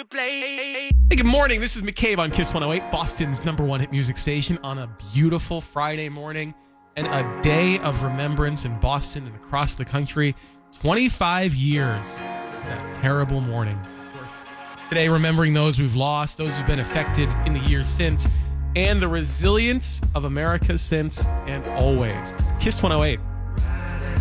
Hey, good morning. This is McCabe on Kiss 108, Boston's #1 hit music station, on a beautiful Friday morning and a day of remembrance in Boston and across the country. 25 years since that terrible morning. Of course, today, remembering those we've lost, those who've been affected in the years since, and the resilience of America since and always. It's Kiss 108.